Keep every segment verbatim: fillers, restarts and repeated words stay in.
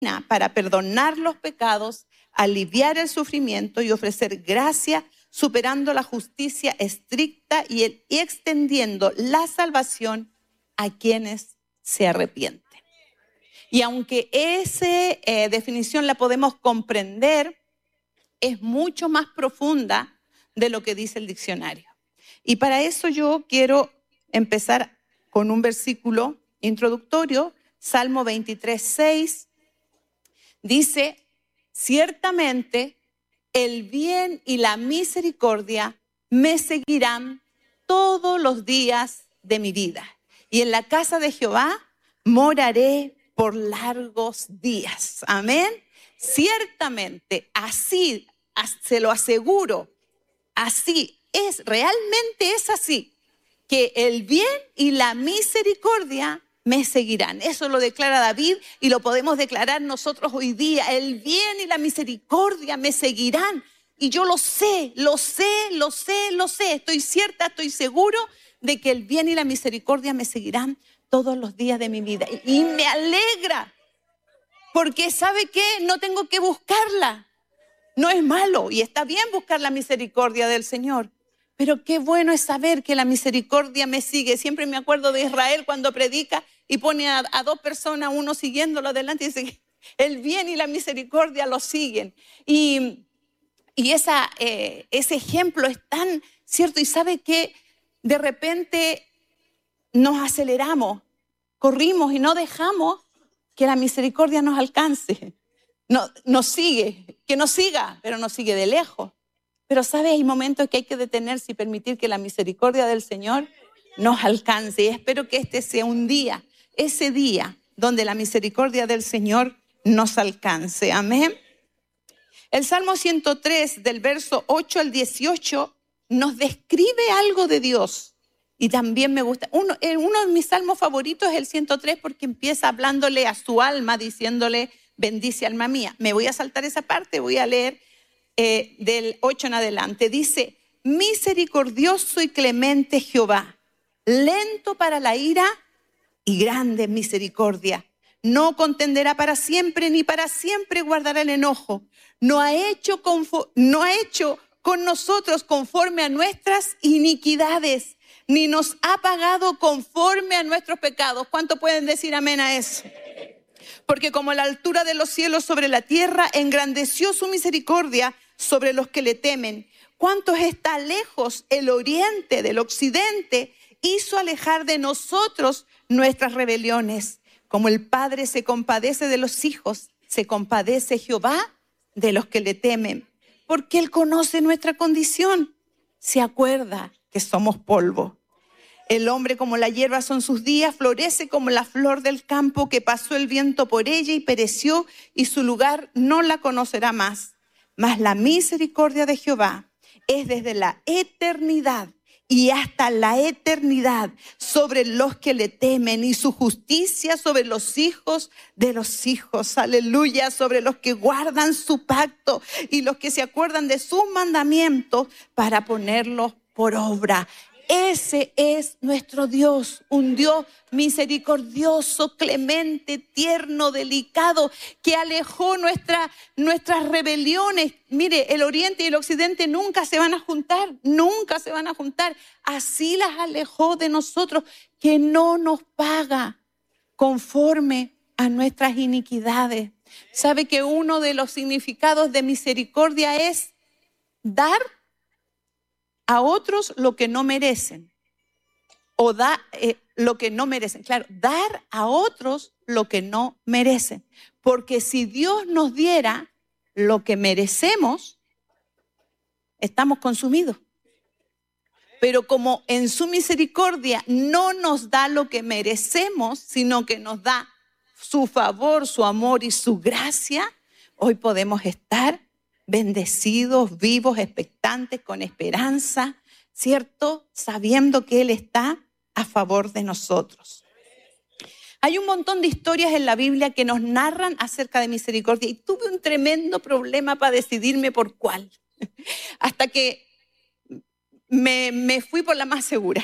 para perdonar los pecados, aliviar el sufrimiento y ofrecer gracia, superando la justicia estricta y, el, y extendiendo la salvación a quienes se arrepienten. Y aunque esa eh, definición la podemos comprender, es mucho más profunda de lo que dice el diccionario. Y para eso yo quiero empezar con un versículo introductorio, Salmo veintitrés, seis. Dice: ciertamente el bien y la misericordia me seguirán todos los días de mi vida, y en la casa de Jehová moraré por largos días. Amén. Ciertamente, así, se lo aseguro, así es, realmente es así, que el bien y la misericordia me seguirán. Eso lo declara David y lo podemos declarar nosotros hoy día. El bien y la misericordia me seguirán. Y yo lo sé, lo sé, lo sé, lo sé. Estoy cierta, estoy seguro de que el bien y la misericordia me seguirán todos los días de mi vida. Y me alegra, porque ¿sabe qué? No tengo que buscarla. No es malo y está bien buscar la misericordia del Señor. Pero qué bueno es saber que la misericordia me sigue. Siempre me acuerdo de Israel cuando predica y pone a, a dos personas, uno siguiéndolo adelante, y dice: el bien y la misericordia lo siguen. Y, y esa, eh, ese ejemplo es tan cierto. Y sabe que de repente nos aceleramos, corrimos y no dejamos que la misericordia nos alcance. No, nos sigue, que nos siga, pero nos sigue de lejos. Pero ¿sabe? Hay momentos que hay que detenerse y permitir que la misericordia del Señor nos alcance. Y espero que este sea un día, ese día donde la misericordia del Señor nos alcance. Amén. El Salmo ciento tres, del verso ocho al dieciocho, nos describe algo de Dios. Y también me gusta, uno, uno de mis salmos favoritos es el ciento tres, porque empieza hablándole a su alma, diciéndole: bendice alma mía. Me voy a saltar esa parte, voy a leer Eh, del ocho en adelante. Dice: misericordioso y clemente Jehová, lento para la ira y grande en misericordia. No contenderá para siempre, ni para siempre guardará el enojo. No ha hecho, confo- no ha hecho con nosotros conforme a nuestras iniquidades, ni nos ha pagado conforme a nuestros pecados. ¿Cuánto pueden decir amén a eso? Porque como la altura de los cielos sobre la tierra, engrandeció su misericordia sobre los que le temen. Cuánto está lejos el oriente del occidente, hizo alejar de nosotros nuestras rebeliones. Como el Padre se compadece de los hijos, se compadece Jehová de los que le temen. Porque Él conoce nuestra condición, se acuerda que somos polvo. El hombre como la hierba son sus días, florece como la flor del campo, que pasó el viento por ella y pereció, y su lugar no la conocerá más. Mas la misericordia de Jehová es desde la eternidad y hasta la eternidad sobre los que le temen, y su justicia sobre los hijos de los hijos. Aleluya, sobre los que guardan su pacto y los que se acuerdan de sus mandamientos para ponerlos por obra. Ese es nuestro Dios, un Dios misericordioso, clemente, tierno, delicado, que alejó nuestra, nuestras rebeliones. Mire, el oriente y el occidente nunca se van a juntar, nunca se van a juntar. Así las alejó de nosotros, que no nos paga conforme a nuestras iniquidades. ¿Sabe que uno de los significados de misericordia es dar a otros lo que no merecen? O da eh, lo que no merecen. Claro, dar a otros lo que no merecen. Porque si Dios nos diera lo que merecemos, estamos consumidos. Pero como en su misericordia no nos da lo que merecemos, sino que nos da su favor, su amor y su gracia, hoy podemos estar bendecidos, vivos, expectantes, con esperanza, ¿cierto? Sabiendo que Él está a favor de nosotros. Hay un montón de historias en la Biblia que nos narran acerca de misericordia, y tuve un tremendo problema para decidirme por cuál, hasta que me, me fui por la más segura.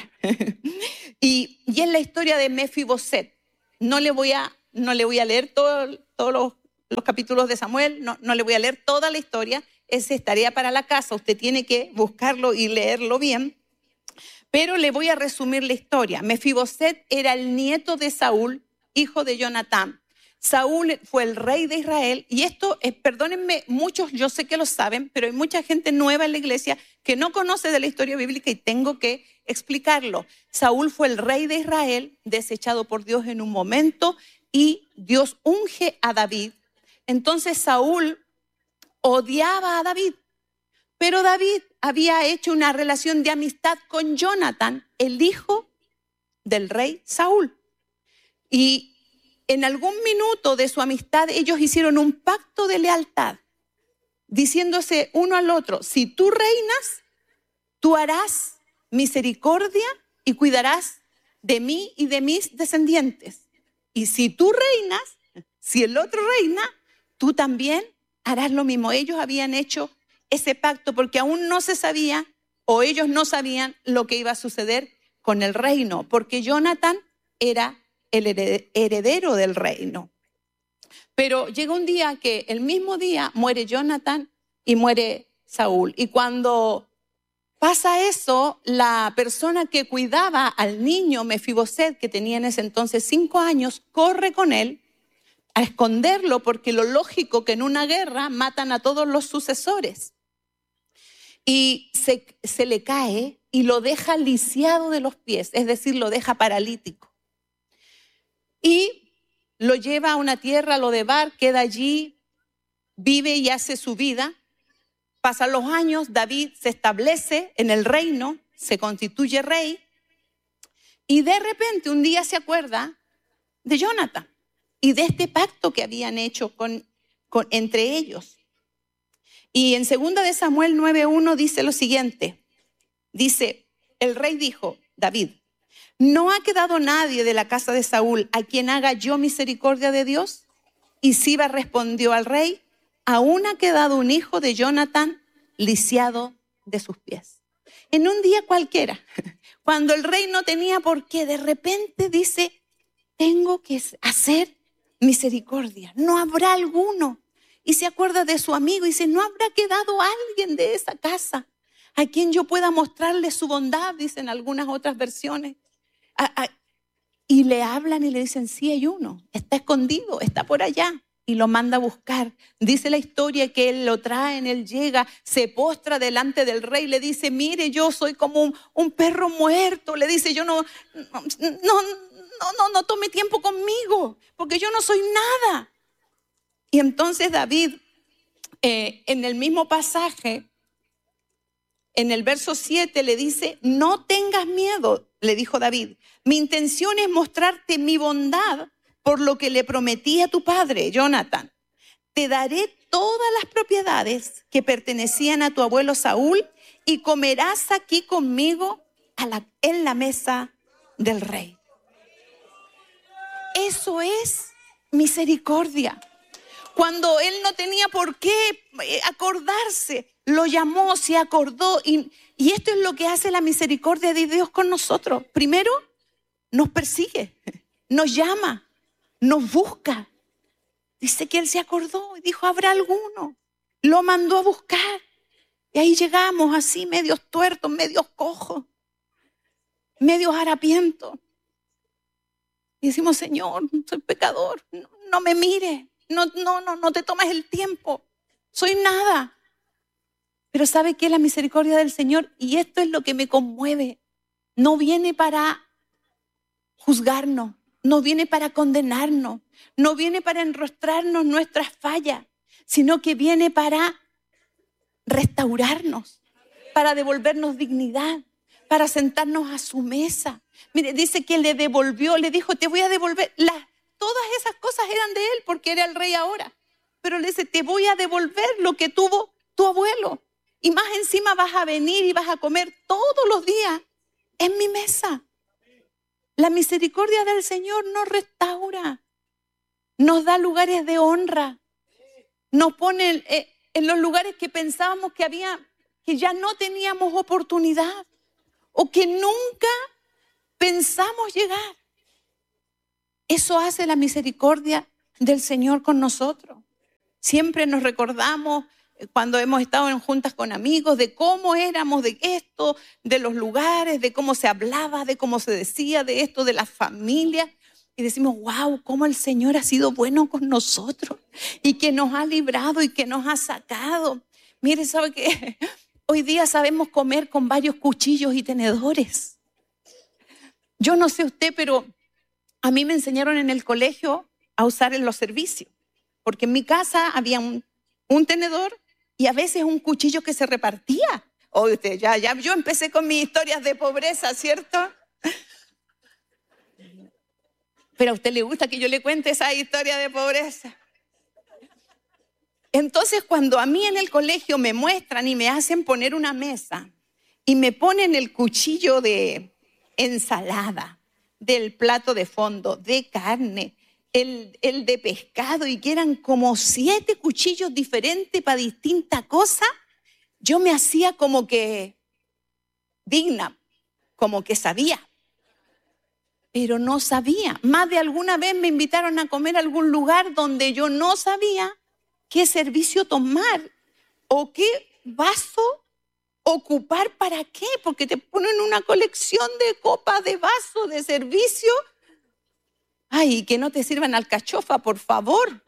y, y es la historia de Mefiboset. No le voy a, no le voy a leer todo, todos los los capítulos de Samuel, no, no le voy a leer toda la historia, esa es tarea para la casa, usted tiene que buscarlo y leerlo bien, pero le voy a resumir la historia. Mefiboset era el nieto de Saúl, hijo de Jonatán. Saúl fue el rey de Israel y esto, eh, perdónenme, muchos yo sé que lo saben, pero hay mucha gente nueva en la iglesia que no conoce de la historia bíblica y tengo que explicarlo. Saúl fue el rey de Israel, desechado por Dios en un momento, y Dios unge a David. Entonces Saúl odiaba a David, pero David había hecho una relación de amistad con Jonatán, el hijo del rey Saúl. Y en algún minuto de su amistad ellos hicieron un pacto de lealtad, diciéndose uno al otro: si tú reinas, tú harás misericordia y cuidarás de mí y de mis descendientes. Y si tú reinas, si el otro reina, tú también harás lo mismo. Ellos habían hecho ese pacto porque aún no se sabía, o ellos no sabían lo que iba a suceder con el reino, porque Jonatán era el heredero del reino. Pero llega un día que el mismo día muere Jonatán y muere Saúl. Y cuando pasa eso, la persona que cuidaba al niño Mefiboset, que tenía en ese entonces cinco años, corre con él a esconderlo, porque lo lógico que en una guerra matan a todos los sucesores. Y se, se le cae y lo deja lisiado de los pies, es decir, lo deja paralítico. Y lo lleva a una tierra, lo de Bar, queda allí, vive y hace su vida. Pasan los años, David se establece en el reino, se constituye rey, y de repente un día se acuerda de Jonatán y de este pacto que habían hecho con, con, entre ellos. Y en segunda de Samuel nueve uno dice lo siguiente, dice, el rey dijo, David, ¿no ha quedado nadie de la casa de Saúl a quien haga yo misericordia de Dios? Y Siba respondió al rey, aún ha quedado un hijo de Jonatán lisiado de sus pies. En un día cualquiera, cuando el rey no tenía por qué, de repente dice, tengo que hacer misericordia, no habrá alguno. Y se acuerda de su amigo y dice, ¿no habrá quedado alguien de esa casa a quien yo pueda mostrarle su bondad? Dicen algunas otras versiones. A, a, y le hablan y le dicen, sí hay uno, está escondido, está por allá. Y lo manda a buscar. Dice la historia que él lo traen, él llega, se postra delante del rey, le dice, mire, yo soy como un, un perro muerto. Le dice, yo no, no, no, no, no tome tiempo conmigo, porque yo no soy nada. Y entonces David, eh, en el mismo pasaje, en el verso siete le dice, no tengas miedo, le dijo David. Mi intención es mostrarte mi bondad por lo que le prometí a tu padre, Jonatán. Te daré todas las propiedades que pertenecían a tu abuelo Saúl y comerás aquí conmigo a la, en la mesa del rey. Eso es misericordia. Cuando él no tenía por qué acordarse, lo llamó, se acordó. Y, y esto es lo que hace la misericordia de Dios con nosotros. Primero, nos persigue, nos llama, nos busca. Dice que él se acordó y dijo, ¿habrá alguno? Lo mandó a buscar. Y ahí llegamos así, medios tuertos, medios cojos, medios harapientos. Y decimos, Señor, soy pecador, no, no me mires. No, no, no, no te tomes el tiempo. Soy nada. Pero ¿sabe qué? La misericordia del Señor, y esto es lo que me conmueve, no viene para juzgarnos, no viene para condenarnos, no viene para enrostrarnos nuestras fallas, sino que viene para restaurarnos, para devolvernos dignidad, para sentarnos a su mesa. Mire, dice que le devolvió, le dijo, te voy a devolver las todas esas cosas eran de él porque era el rey ahora. Pero le dice, te voy a devolver lo que tuvo tu abuelo. Y más encima vas a venir y vas a comer todos los días en mi mesa. La misericordia del Señor nos restaura. Nos da lugares de honra. Nos pone en los lugares que pensábamos que había, que ya no teníamos oportunidad. O que nunca pensamos llegar. Eso hace la misericordia del Señor con nosotros. Siempre nos recordamos cuando hemos estado en juntas con amigos de cómo éramos, de esto, de los lugares, de cómo se hablaba, de cómo se decía, de esto, de la familia. Y decimos, wow, cómo el Señor ha sido bueno con nosotros y que nos ha librado y que nos ha sacado. Mire, ¿sabe qué? Hoy día sabemos comer con varios cuchillos y tenedores. Yo no sé usted, pero a mí me enseñaron en el colegio a usar en los servicios. Porque en mi casa había un, un tenedor y a veces un cuchillo que se repartía. Oye, usted, ya, ya, yo empecé con mis historias de pobreza, ¿cierto? Pero a usted le gusta que yo le cuente esa historia de pobreza. Entonces, cuando a mí en el colegio me muestran y me hacen poner una mesa y me ponen el cuchillo de ensalada, del plato de fondo, de carne, el, el de pescado, y que eran como siete cuchillos diferentes para distintas cosas, yo me hacía como que digna, como que sabía. Pero no sabía. Más de alguna vez me invitaron a comer a algún lugar donde yo no sabía qué servicio tomar o qué vaso ocupar para qué, porque te ponen una colección de copas, de vasos, de servicio. Ay, que no te sirvan alcachofa, por favor.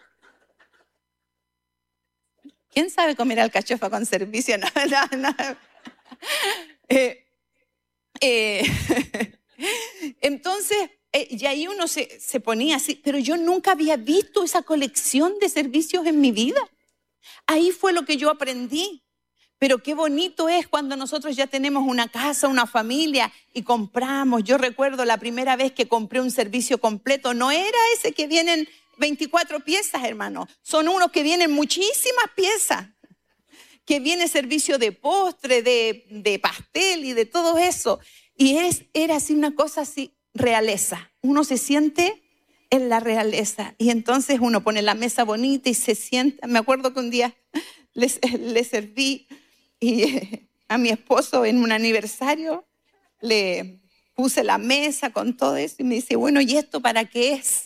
¿Quién sabe comer alcachofa con servicio? No, no, no. Eh, eh, entonces, eh, y ahí uno se, se ponía así, pero yo nunca había visto esa colección de servicios en mi vida. Ahí fue lo que yo aprendí. Pero qué bonito es cuando nosotros ya tenemos una casa, una familia y compramos. Yo recuerdo la primera vez que compré un servicio completo. No era ese que vienen veinticuatro piezas, hermano. Son unos que vienen muchísimas piezas. Que viene servicio de postre, de, de pastel y de todo eso. Y es, era así una cosa así, realeza. Uno se siente en la realeza. Y entonces uno pone la mesa bonita y se sienta. Me acuerdo que un día les, les serví y eh, a mi esposo en un aniversario le puse la mesa con todo eso y me dice, bueno, ¿y esto para qué es?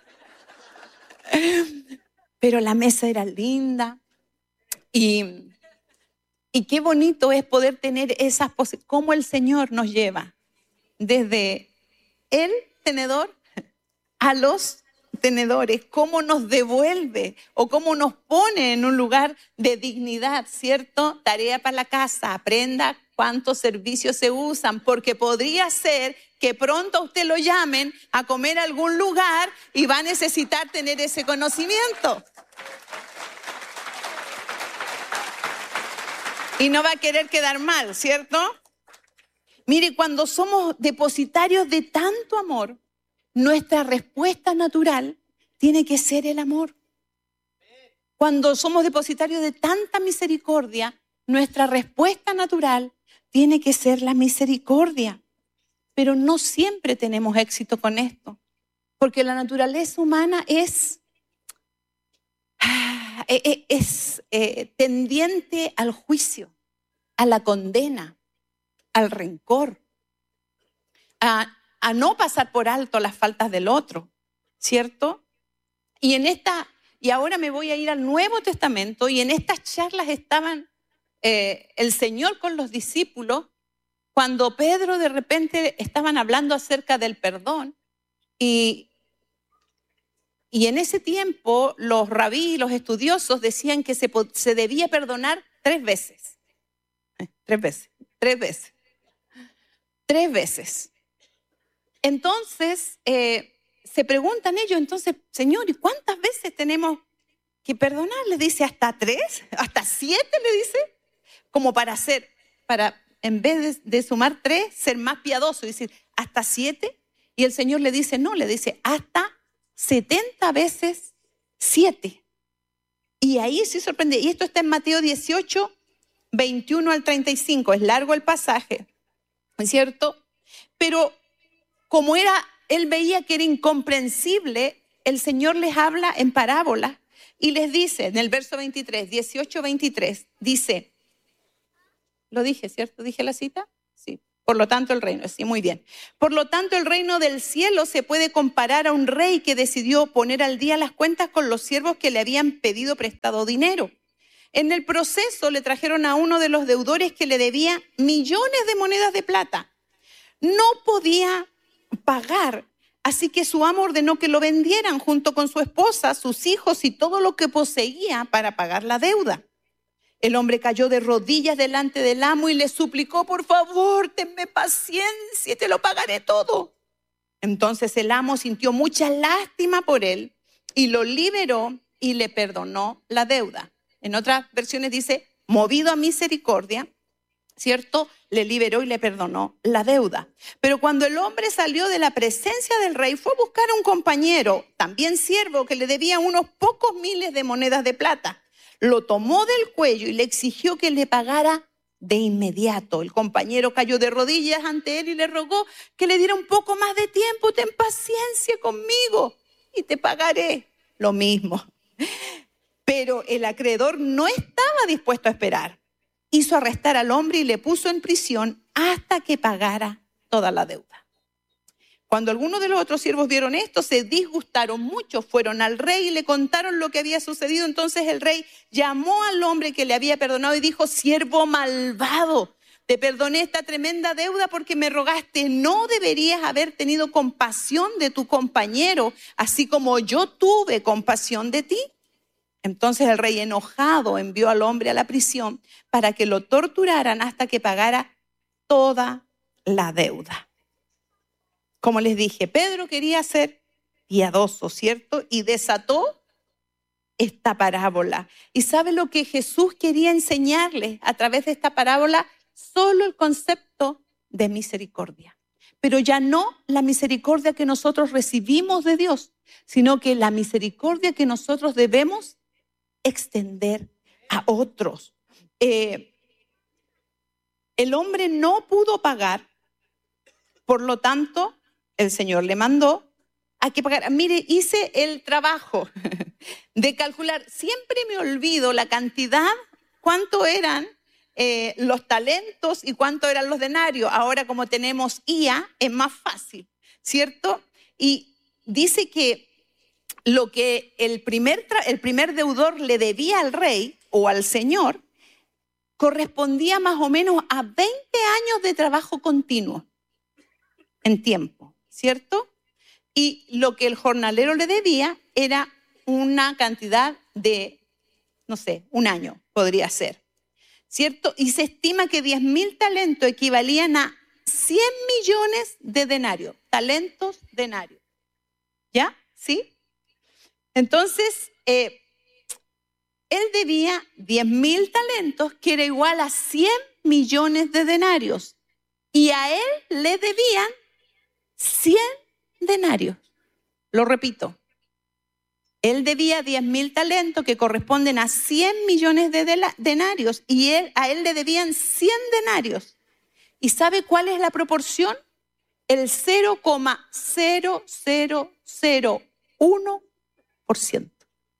Pero la mesa era linda y, y qué bonito es poder tener esas posibilidades, cómo el Señor nos lleva desde el tenedor a los tenedores, cómo nos devuelve o cómo nos pone en un lugar de dignidad, ¿cierto? Tarea para la casa, aprenda cuántos servicios se usan, porque podría ser que pronto a usted lo llamen a comer a algún lugar y va a necesitar tener ese conocimiento. Y no va a querer quedar mal, ¿cierto? Mire, cuando somos depositarios de tanto amor, nuestra respuesta natural tiene que ser el amor. Cuando somos depositarios de tanta misericordia, nuestra respuesta natural tiene que ser la misericordia. Pero no siempre tenemos éxito con esto, porque la naturaleza humana es, es, es eh, tendiente al juicio, a la condena, al rencor, a a no pasar por alto las faltas del otro, ¿cierto? Y en esta, y ahora me voy a ir al Nuevo Testamento, y en estas charlas estaban eh, el Señor con los discípulos, cuando Pedro de repente estaban hablando acerca del perdón, y, y en ese tiempo los rabí, los estudiosos decían que se, se debía perdonar tres veces, eh, tres veces, tres veces, tres veces. Entonces, eh, se preguntan ellos, entonces, Señor, ¿y cuántas veces tenemos que perdonar? Le dice, ¿hasta tres? ¿Hasta siete? Le dice, como para hacer, para en vez de, de sumar tres, ser más piadoso y decir, ¿hasta siete? Y el Señor le dice, no, le dice, hasta setenta veces siete. Y ahí se sorprende. Y esto está en Mateo dieciocho, veintiuno al treinta y cinco. Es largo el pasaje, ¿no es cierto? Pero como era, él veía que era incomprensible, el Señor les habla en parábola y les dice, en el verso veintitrés, dieciocho, veintitrés, dice, ¿lo dije, cierto? ¿Dije la cita? Sí. Por lo tanto, el reino, sí, muy bien. Por lo tanto, el reino del cielo se puede comparar a un rey que decidió poner al día las cuentas con los siervos que le habían pedido prestado dinero. En el proceso le trajeron a uno de los deudores que le debía millones de monedas de plata. No podía pagar, así que su amo ordenó que lo vendieran junto con su esposa, sus hijos y todo lo que poseía para pagar la deuda. El hombre cayó de rodillas delante del amo y le suplicó: por favor, tenme paciencia y te lo pagaré todo. Entonces el amo sintió mucha lástima por él y lo liberó y le perdonó la deuda. En otras versiones dice, movido a misericordia, ¿cierto? Le liberó y le perdonó la deuda. Pero cuando el hombre salió de la presencia del rey, fue a buscar a un compañero, también siervo, que le debía unos pocos miles de monedas de plata. Lo tomó del cuello y le exigió que le pagara de inmediato. El compañero cayó de rodillas ante él y le rogó que le diera un poco más de tiempo. Ten paciencia conmigo y te pagaré lo mismo. Pero el acreedor no estaba dispuesto a esperar. Hizo arrestar al hombre y le puso en prisión hasta que pagara toda la deuda. Cuando algunos de los otros siervos vieron esto, se disgustaron mucho. Fueron al rey y le contaron lo que había sucedido. Entonces el rey llamó al hombre que le había perdonado y dijo: siervo malvado, te perdoné esta tremenda deuda porque me rogaste. ¿No deberías haber tenido compasión de tu compañero, así como yo tuve compasión de ti? Entonces el rey, enojado, envió al hombre a la prisión para que lo torturaran hasta que pagara toda la deuda. Como les dije, Pedro quería ser piadoso, ¿cierto? Y desató esta parábola. ¿Y sabe lo que Jesús quería enseñarles a través de esta parábola? Solo el concepto de misericordia. Pero ya no la misericordia que nosotros recibimos de Dios, sino que la misericordia que nosotros debemos extender a otros. Eh, el hombre no pudo pagar, por lo tanto, el Señor le mandó a que pagara. Mire, hice el trabajo de calcular. Siempre me olvido la cantidad, cuánto eran eh, los talentos y cuánto eran los denarios. Ahora, como tenemos I A, es más fácil, ¿cierto? Y dice que lo que el primer, el primer deudor le debía al rey o al señor correspondía más o menos a veinte años de trabajo continuo en tiempo, ¿cierto? Y lo que el jornalero le debía era una cantidad de, no sé, un año podría ser, ¿cierto? Y se estima que diez mil talentos equivalían a cien millones de denarios, talentos denarios, ¿ya? ¿Sí? Entonces, eh, él debía diez mil talentos, que era igual a cien millones de denarios. Y a él le debían cien denarios. Lo repito. Él debía diez mil talentos, que corresponden a cien millones de denarios. Y él, a él le debían cien denarios. ¿Y sabe cuál es la proporción? El cero coma cero cero cero uno por ciento.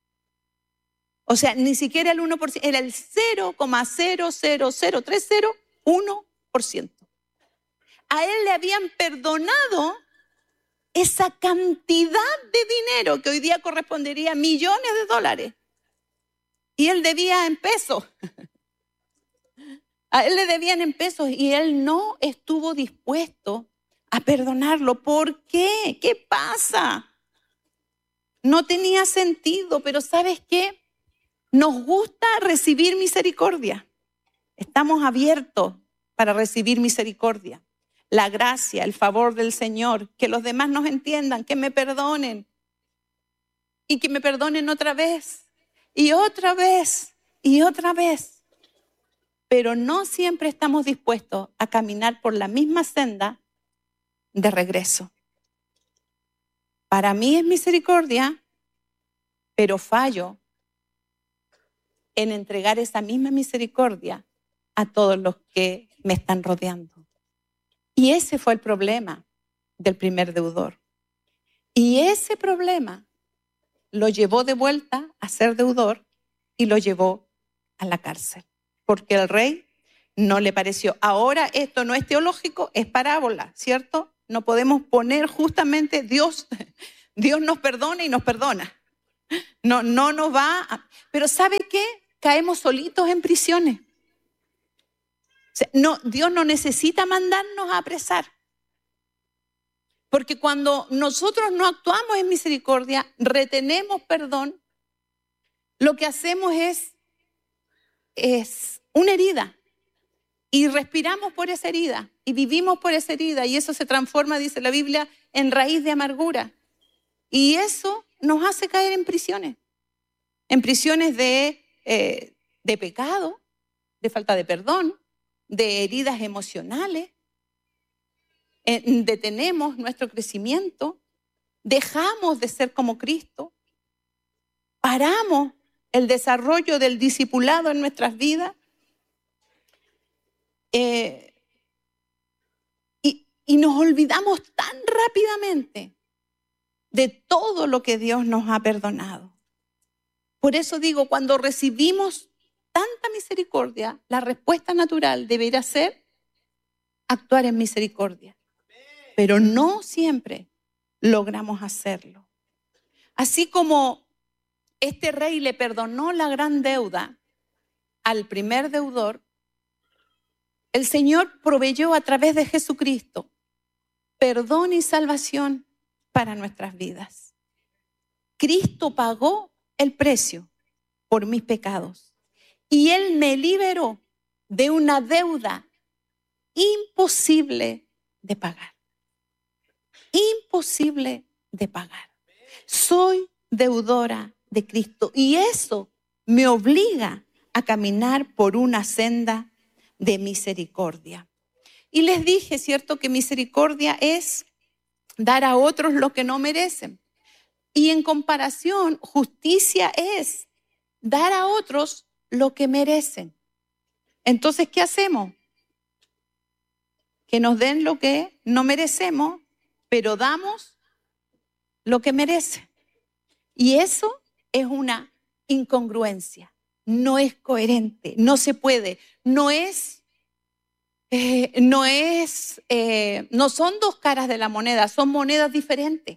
O sea, ni siquiera el uno por ciento, era el cero coma cero cero cero tres cero uno por ciento. A él le habían perdonado esa cantidad de dinero que hoy día correspondería a millones de dólares. Y él debía en pesos. A él le debían en pesos y él no estuvo dispuesto a perdonarlo. ¿Por qué? ¿Qué pasa? No tenía sentido, pero ¿sabes qué? Nos gusta recibir misericordia. Estamos abiertos para recibir misericordia. La gracia, el favor del Señor, que los demás nos entiendan, que me perdonen y que me perdonen otra vez y otra vez y otra vez. Pero no siempre estamos dispuestos a caminar por la misma senda de regreso. Para mí es misericordia, pero fallo en entregar esa misma misericordia a todos los que me están rodeando. Y ese fue el problema del primer deudor. Y ese problema lo llevó de vuelta a ser deudor y lo llevó a la cárcel. Porque el rey no le pareció. Ahora esto no es teológico, es parábola, ¿cierto? No podemos poner justamente Dios, Dios nos perdona y nos perdona. No, no nos va a... Pero ¿sabe qué? Caemos solitos en prisiones. O sea, no, Dios no necesita mandarnos a apresar. Porque cuando nosotros no actuamos en misericordia, retenemos perdón, lo que hacemos es, es una herida. Y respiramos por esa herida y vivimos por esa herida. Y eso se transforma, dice la Biblia, en raíz de amargura. Y eso nos hace caer en prisiones. En prisiones de, eh, de pecado, de falta de perdón, de heridas emocionales. Eh, detenemos nuestro crecimiento. Dejamos de ser como Cristo. Paramos el desarrollo del discipulado en nuestras vidas. Eh, y, y nos olvidamos tan rápidamente de todo lo que Dios nos ha perdonado. Por eso digo, cuando recibimos tanta misericordia, la respuesta natural debería ser actuar en misericordia. Pero no siempre logramos hacerlo. Así como este rey le perdonó la gran deuda al primer deudor, el Señor proveyó a través de Jesucristo perdón y salvación para nuestras vidas. Cristo pagó el precio por mis pecados y Él me liberó de una deuda imposible de pagar. Imposible de pagar. Soy deudora de Cristo y eso me obliga a caminar por una senda de misericordia. Y les dije, ¿cierto?, que misericordia es dar a otros lo que no merecen. Y en comparación, justicia es dar a otros lo que merecen. Entonces, ¿qué hacemos? Que nos den lo que no merecemos, pero damos lo que merecen. Y eso es una incongruencia. No es coherente, no se puede, no es, eh, no es, eh, no son dos caras de la moneda, son monedas diferentes.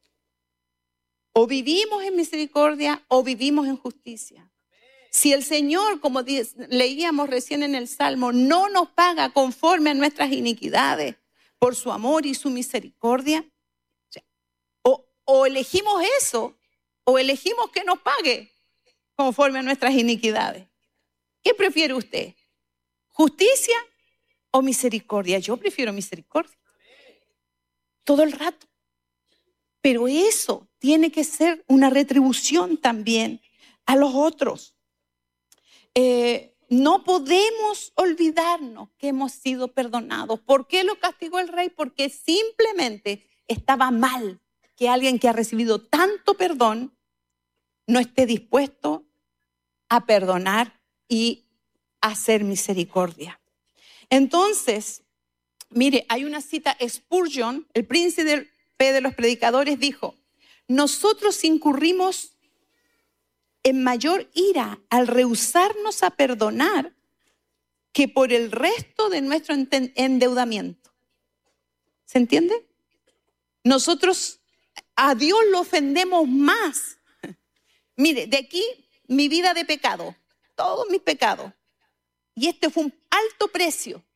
O vivimos en misericordia o vivimos en justicia. Si el Señor, como leíamos recién en el Salmo, no nos paga conforme a nuestras iniquidades por su amor y su misericordia, o, o elegimos eso o elegimos que nos pague conforme a nuestras iniquidades. ¿Qué prefiere usted? ¿Justicia o misericordia? Yo prefiero misericordia. Todo el rato. Pero eso tiene que ser una retribución también a los otros. Eh, no podemos olvidarnos que hemos sido perdonados. ¿Por qué lo castigó el rey? Porque simplemente estaba mal que alguien que ha recibido tanto perdón no esté dispuesto a perdonar y a hacer misericordia. Entonces, mire, hay una cita, Spurgeon, el príncipe de los predicadores, dijo: nosotros incurrimos en mayor ira al rehusarnos a perdonar que por el resto de nuestro endeudamiento. ¿Se entiende? Nosotros a Dios lo ofendemos más. Mire, de aquí mi vida de pecado, todos mis pecados. Y este fue un alto precio.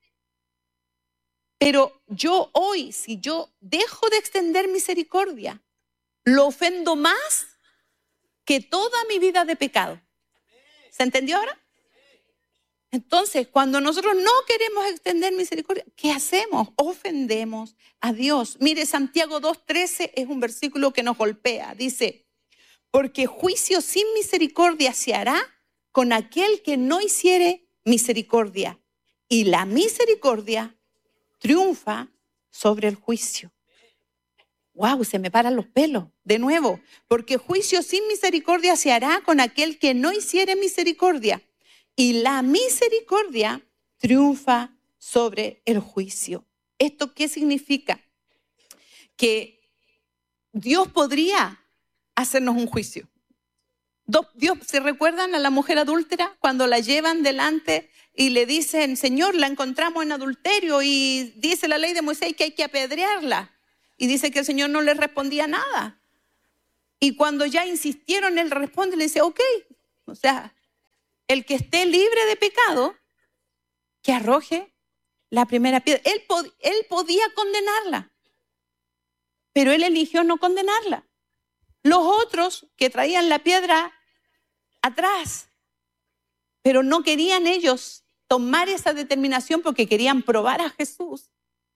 Pero yo hoy, si yo dejo de extender misericordia, lo ofendo más que toda mi vida de pecado. ¿Se entendió ahora? Entonces, cuando nosotros no queremos extender misericordia, ¿qué hacemos? Ofendemos a Dios. Mire, Santiago dos trece es un versículo que nos golpea. Dice: porque juicio sin misericordia se hará con aquel que no hiciere misericordia, y la misericordia triunfa sobre el juicio. Wow, se me paran los pelos. De nuevo, porque juicio sin misericordia se hará con aquel que no hiciere misericordia, y la misericordia triunfa sobre el juicio. ¿Esto qué significa? Que Dios podría hacernos un juicio. Dios, ¿se recuerdan a la mujer adúltera cuando la llevan delante y le dicen, Señor, la encontramos en adulterio y dice la ley de Moisés que hay que apedrearla. Y dice que el Señor no les respondía nada. Y cuando ya insistieron, Él responde y le dice, ok, o sea, el que esté libre de pecado, que arroje la primera piedra. Él, pod- él podía condenarla, pero Él eligió no condenarla. Los otros que traían la piedra atrás, pero no querían ellos tomar esa determinación porque querían probar a Jesús.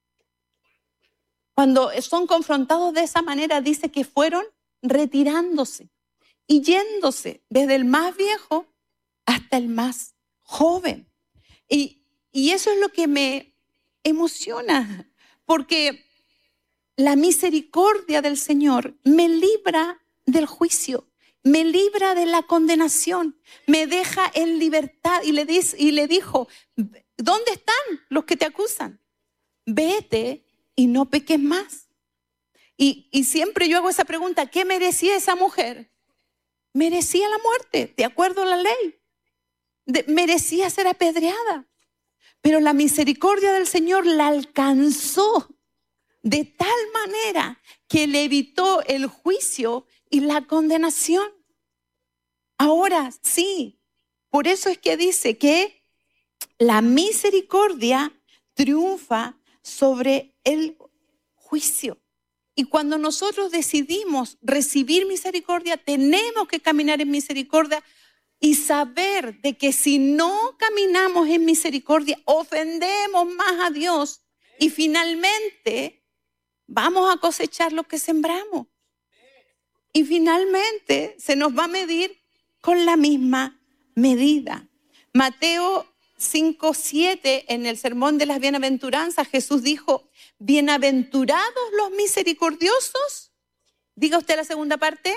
Cuando son confrontados de esa manera, dice que fueron retirándose y yéndose desde el más viejo hasta el más joven. Y, y eso es lo que me emociona, porque la misericordia del Señor me libra del juicio, me libra de la condenación, me deja en libertad. Y le, dice, y le dijo, ¿dónde están los que te acusan? Vete y no peques más. Y, y siempre yo hago esa pregunta, ¿qué merecía esa mujer? Merecía la muerte, de acuerdo a la ley. De, merecía ser apedreada. Pero la misericordia del Señor la alcanzó de tal manera que le evitó el juicio y la condenación. Ahora sí, por eso es que dice que la misericordia triunfa sobre el juicio. Y cuando nosotros decidimos recibir misericordia, tenemos que caminar en misericordia y saber de que si no caminamos en misericordia, ofendemos más a Dios y finalmente vamos a cosechar lo que sembramos. Y finalmente se nos va a medir con la misma medida. Mateo cinco siete, en el sermón de las bienaventuranzas, Jesús dijo, bienaventurados los misericordiosos. Diga usted la segunda parte.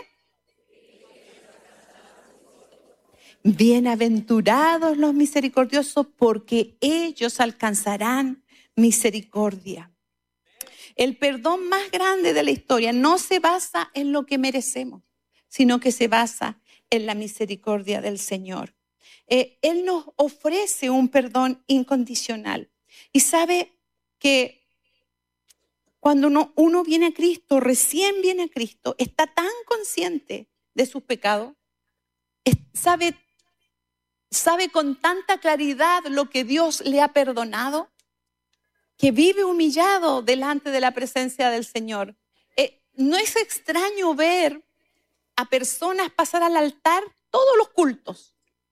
Bienaventurados los misericordiosos, porque ellos alcanzarán misericordia. El perdón más grande de la historia no se basa en lo que merecemos, sino que se basa en la misericordia del Señor. Eh, Él nos ofrece un perdón incondicional. Y sabe que cuando uno, uno viene a Cristo, recién viene a Cristo, está tan consciente de sus pecados, es, sabe, sabe con tanta claridad lo que Dios le ha perdonado, que vive humillado delante de la presencia del Señor. Eh, no es extraño ver a personas pasar al altar todos los cultos.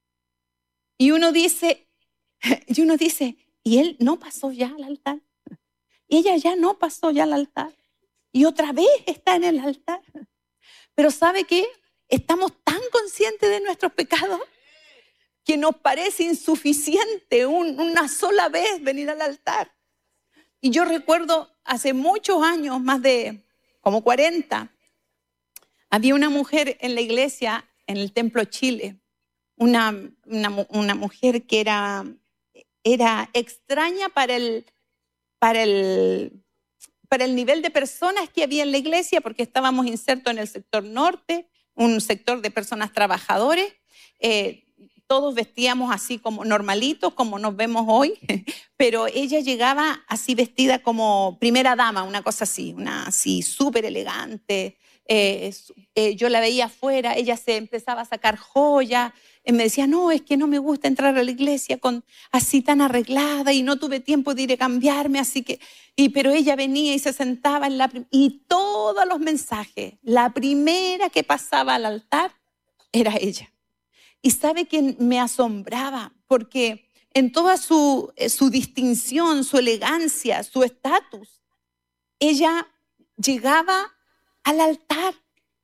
Y uno dice, y uno dice, ¿y él no pasó ya al altar? Y ella ya no pasó ya al altar. Y otra vez está en el altar. Pero ¿sabe qué? Estamos tan conscientes de nuestros pecados que nos parece insuficiente un, una sola vez venir al altar. Y yo recuerdo hace muchos años, más de como cuarenta, había una mujer en la iglesia, en el Templo Chile, una, una, una mujer que era, era extraña para el, para, el, para el nivel de personas que había en la iglesia, porque estábamos insertos en el sector norte, un sector de personas trabajadores. Eh, Todos vestíamos así como normalitos, como nos vemos hoy, pero ella llegaba así vestida como primera dama, una cosa así, una así súper elegante. Eh, eh, yo la veía afuera, ella se empezaba a sacar joyas, eh, me decía, no, es que no me gusta entrar a la iglesia con, así tan arreglada y no tuve tiempo de ir a cambiarme, así que, y, pero ella venía y se sentaba en la, y todos los mensajes, la primera que pasaba al altar era ella. Y sabe que me asombraba, porque en toda su, su distinción, su elegancia, su estatus, ella llegaba al altar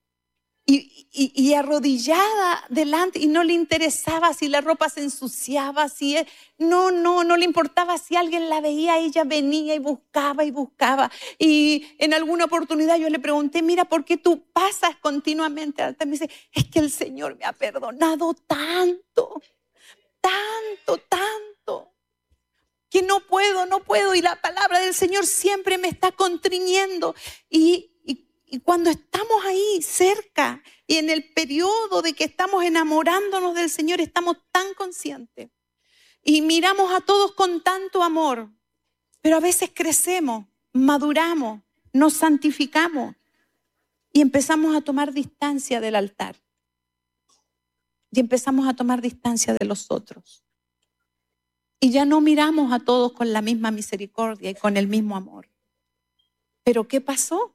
y, y, y arrodillada delante, y no le interesaba si la ropa se ensuciaba, si él, no, no, no le importaba si alguien la veía, ella venía y buscaba y buscaba. Y en alguna oportunidad yo le pregunté, mira, ¿por qué tú pasas continuamente al altar? Me dice, es que el Señor me ha perdonado tanto, tanto, tanto, que no puedo, no puedo, y la palabra del Señor siempre me está constriñendo. Y Y cuando estamos ahí cerca y en el periodo de que estamos enamorándonos del Señor, estamos tan conscientes. y miramos a todos con tanto amor, pero a veces crecemos, maduramos, nos santificamos y empezamos a tomar distancia del altar. Y empezamos a tomar distancia de los otros. Y ya no miramos a todos con la misma misericordia y con el mismo amor. ¿Pero qué pasó?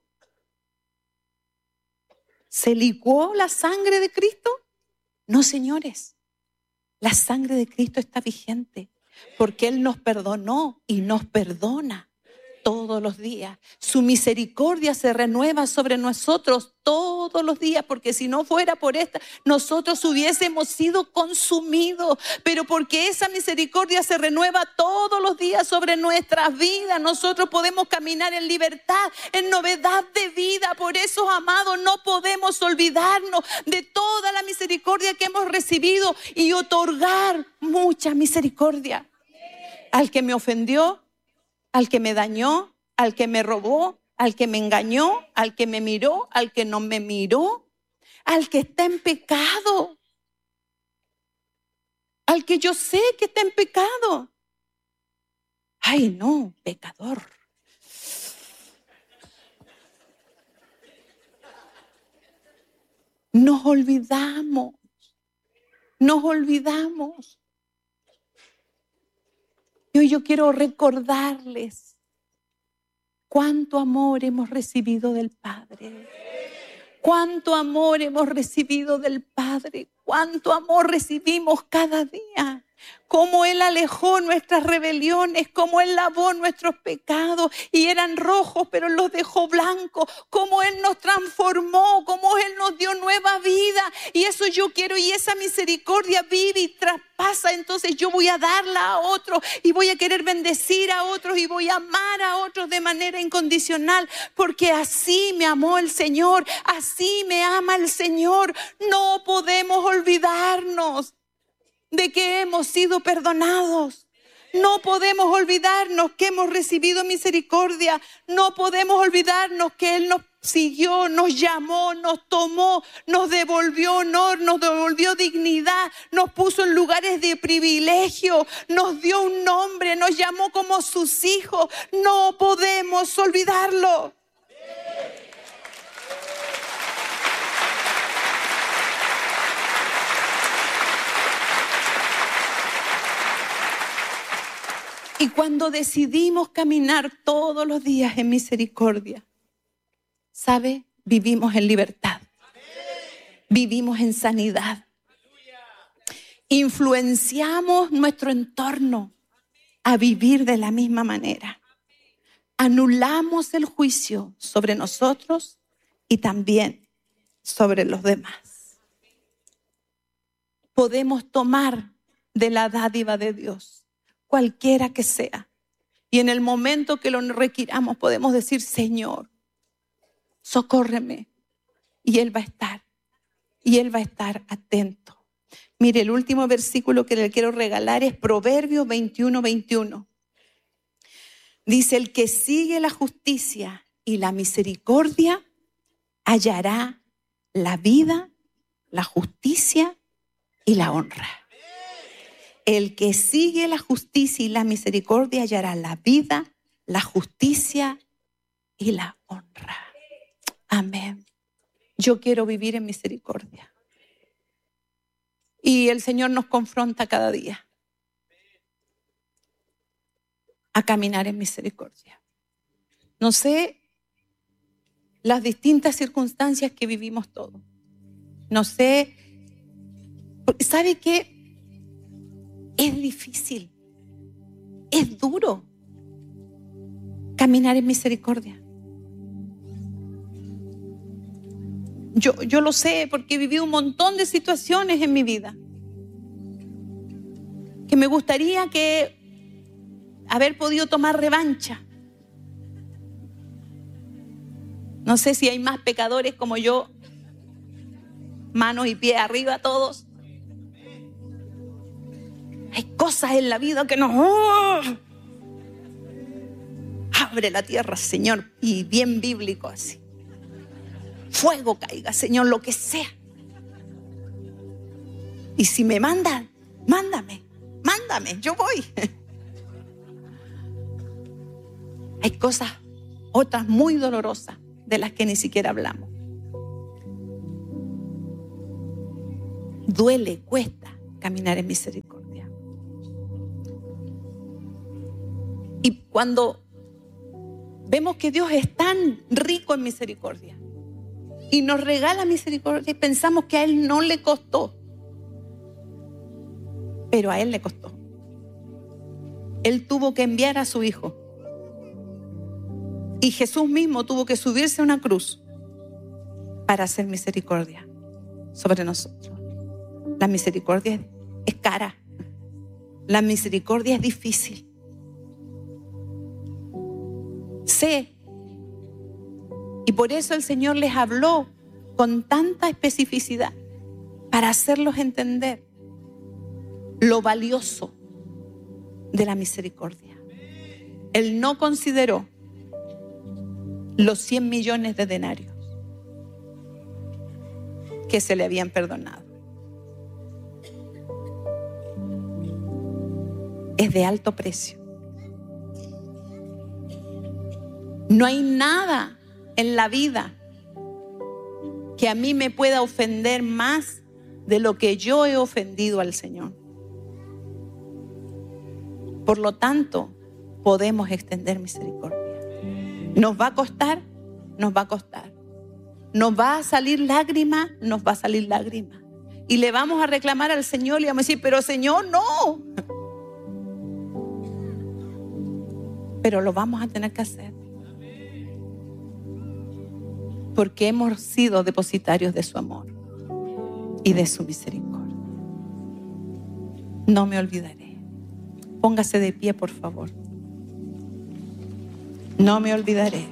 ¿Se licuó la sangre de Cristo? No, señores. La sangre de Cristo está vigente porque Él nos perdonó y nos perdona todos los días. Su misericordia se renueva sobre nosotros todos los días, porque si no fuera por esta, nosotros hubiésemos sido consumidos. Pero porque esa misericordia se renueva todos los días sobre nuestras vidas, nosotros podemos caminar en libertad, en novedad de vida. Por eso, amados, no podemos olvidarnos de toda la misericordia que hemos recibido y otorgar mucha misericordia al que me ofendió, al que me dañó, al que me robó, al que me engañó, al que me miró, al que no me miró, al que está en pecado, al que yo sé que está en pecado. Ay, no, pecador. Nos olvidamos, nos olvidamos. Y hoy yo quiero recordarles cuánto amor hemos recibido del Padre. Cuánto amor hemos recibido del Padre. Cuánto amor recibimos cada día. Cómo Él alejó nuestras rebeliones, cómo Él lavó nuestros pecados y eran rojos, pero los dejó blancos. Cómo Él nos transformó, cómo Él nos dio nueva vida. Y eso yo quiero, y esa misericordia vive y traspasa. Entonces yo voy a darla a otros y voy a querer bendecir a otros y voy a amar a otros de manera incondicional, porque así me amó el Señor, así me ama el Señor. No podemos olvidarnos de que hemos sido perdonados. No podemos olvidarnos que hemos recibido misericordia. No podemos olvidarnos que Él nos siguió, nos llamó, nos tomó, nos devolvió honor, nos devolvió dignidad, nos puso en lugares de privilegio, nos dio un nombre, nos llamó como sus hijos. No podemos olvidarlo. Y cuando decidimos caminar todos los días en misericordia, ¿sabe? Vivimos en libertad. Vivimos en sanidad. Influenciamos nuestro entorno a vivir de la misma manera. Anulamos el juicio sobre nosotros y también sobre los demás. Podemos tomar de la dádiva de Dios, cualquiera que sea. Y en el momento que lo requiramos podemos decir: Señor, socórreme. Y Él va a estar. Y Él va a estar atento. Mire, el último versículo que le quiero regalar es Proverbios veintiuno, veintiuno. Dice: el que sigue la justicia y la misericordia hallará la vida, la justicia y la honra. El que sigue la justicia y la misericordia hallará la vida, la justicia y la honra. Amén. Yo quiero vivir en misericordia. Y el Señor nos confronta cada día a caminar en misericordia. No sé las distintas circunstancias que vivimos todos. No sé, ¿sabe qué? Es difícil, es duro caminar en misericordia. Yo, yo lo sé porque he vivido un montón de situaciones en mi vida que me gustaría que haber podido tomar revancha. No sé si hay más pecadores como yo, manos y pies arriba todos. Hay cosas en la vida que nos... ¡Oh! Abre la tierra, Señor, y bien bíblico así. Fuego caiga, Señor, lo que sea. Y si me mandan, mándame. mándame, yo voy. Hay cosas, otras muy dolorosas, de las que ni siquiera hablamos. Duele, cuesta caminar en misericordia. Y cuando vemos que Dios es tan rico en misericordia y nos regala misericordia y pensamos que a Él no le costó, pero a Él le costó. Él tuvo que enviar a su Hijo. Y Jesús mismo tuvo que subirse a una cruz para hacer misericordia sobre nosotros. La misericordia es cara. La misericordia es difícil. Sé. Y por eso el Señor les habló con tanta especificidad para hacerlos entender lo valioso de la misericordia. Él no consideró los cien millones de denarios que se le habían perdonado. Es de alto precio. No hay nada en la vida que a mí me pueda ofender más de lo que yo he ofendido al Señor. Por lo tanto, podemos extender misericordia. ¿Nos va a costar? Nos va a costar. ¿Nos va a salir lágrima? Nos va a salir lágrima. Y le vamos a reclamar al Señor y vamos a decir, pero Señor, no. Pero lo vamos a tener que hacer. Porque hemos sido depositarios de su amor y de su misericordia. No me olvidaré. Póngase de pie, por favor. No me olvidaré.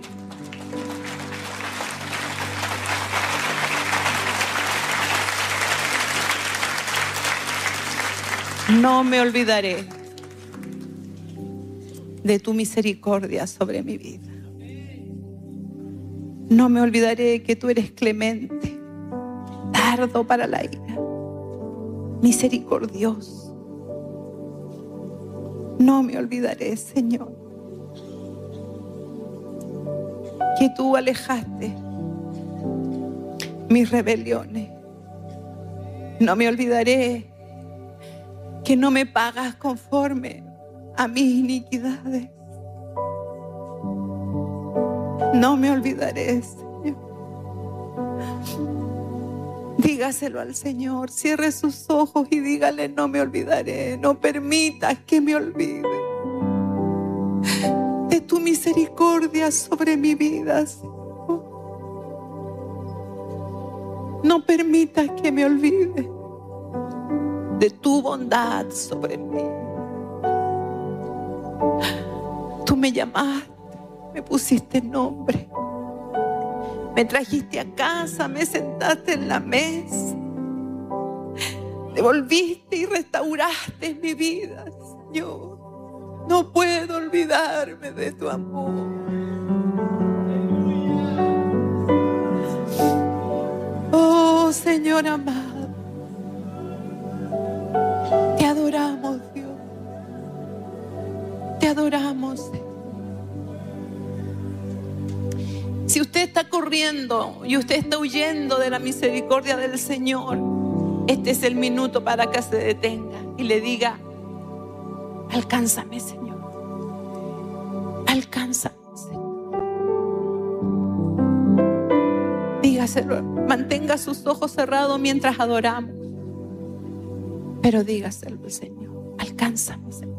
No me olvidaré de tu misericordia sobre mi vida. No me olvidaré que tú eres clemente, tardo para la ira, misericordioso. No me olvidaré, Señor, que tú alejaste mis rebeliones. No me olvidaré que no me pagas conforme a mis iniquidades. No me olvidaré, Señor. Dígaselo al Señor, cierre sus ojos y dígale, no me olvidaré. No permitas que me olvide de tu misericordia sobre mi vida, Señor. No permitas que me olvide de tu bondad sobre mí. Tú me llamaste, me pusiste nombre, me trajiste a casa, me sentaste en la mesa, devolviste y restauraste mi vida, Señor. No puedo olvidarme de tu amor. Oh, Señor amado, te adoramos, Dios. Te adoramos, Señor. Si usted está corriendo y usted está huyendo de la misericordia del Señor, este es el minuto para que se detenga y le diga, alcánzame, Señor. Alcánzame, Señor. Dígaselo, mantenga sus ojos cerrados mientras adoramos. Pero dígaselo al Señor, alcánzame, Señor.